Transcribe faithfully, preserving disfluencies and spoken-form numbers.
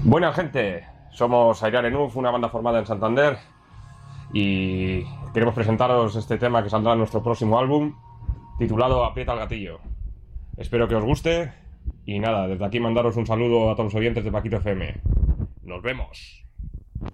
Buena gente, somos Airear Enough, una banda formada en Santander, y queremos presentaros este tema que saldrá en nuestro próximo álbum, titulado Aprieta el gatillo. Espero que os guste y nada, desde aquí mandaros un saludo a todos los oyentes de Paquito F M. ¡Nos vemos!